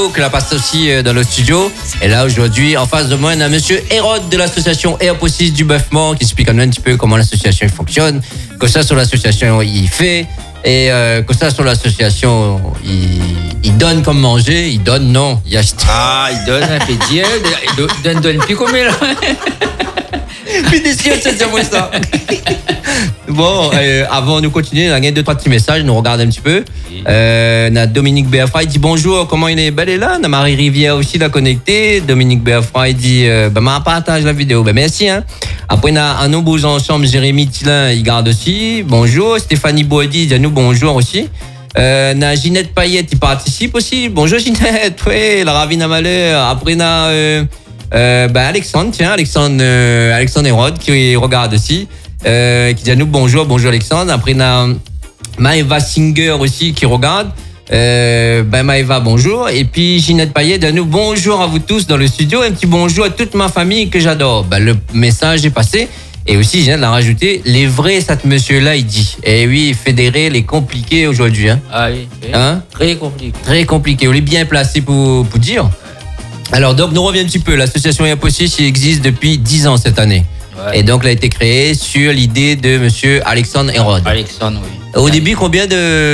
que la passe aussi dans le studio. Et là, aujourd'hui, en face de moi, on a monsieur Hérode de l'association Airposis du Bœuf-Mort qui explique un petit peu comment l'association fonctionne, que ça sur l'association il fait, et que ça sur l'association il donne comme manger, il donne non, il achète. Ah, il donne un peu dire, il donne plus combien là. Puis d'ici, c'est moi ça. Bon, avant de continuer, on a gagné 2-3 petits messages, nous regarde un petit peu. On a Dominique Béafra, il dit bonjour, comment il est belle et là. On a Marie Rivière aussi, la connectée. Dominique Béafra, il dit, partage la vidéo. Merci, hein. Après, on a Anno Beaux ensemble, Jérémy Tillin, il garde aussi. Bonjour. Stéphanie Boadi, il dit à nous bonjour aussi. On a Ginette Payette, il participe aussi. Bonjour Ginette, ouais, la ravine à malheur. Après, on a Alexandre, tiens, Alexandre Hérode qui regarde aussi. Qui dit à nous bonjour Alexandre. Après on a Maëva Singer aussi qui regarde. Maëva bonjour. Et puis Ginette Payet dit à nous bonjour à vous tous dans le studio. Un petit bonjour à toute ma famille que j'adore. Le message est passé. Et aussi je viens de la rajouter. Les vrais, cet monsieur-là il dit. Et oui, fédéré, les compliqués aujourd'hui. Hein. Ah oui. Hein? Très compliqué. Très compliqué. On est bien placé pour dire. Alors donc nous revenons un petit peu. L'association Airposis existe depuis 10 ans cette année. Ouais. Et donc, elle a été créée sur l'idée de monsieur Alexandre Hérode. Alexandre, oui. Au début, combien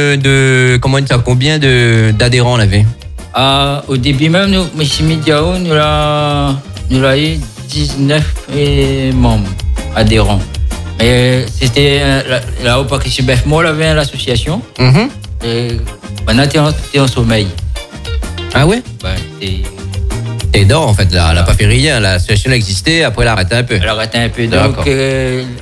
d'adhérents on avait? Au début même, nous, M. Midiao, nous avons eu 19 membres adhérents. Mais c'était là-haut, parce que M. Bœuf-Mort avait l'association. Et maintenant, t'es en sommeil. Ah ouais? Ouais, et dort en fait, là, elle n'a pas fait rien, l'association existait, après elle a arrêté un peu. Elle a arrêté un peu, donc